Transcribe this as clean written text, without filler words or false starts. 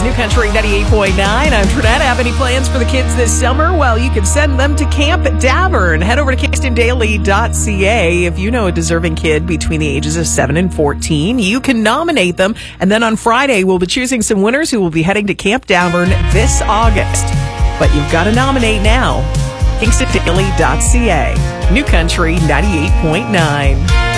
New Country 98.9. I'm Trinette. Have any plans for the kids this summer? Well, you can send them to Camp Davern. Head over to KingstonDaily.ca. If you know a deserving kid between the ages of 7 and 14, you can nominate them. And then on Friday, we'll be choosing some winners who will be heading to Camp Davern this August. But you've got to nominate now. KingstonDaily.ca. New Country 98.9.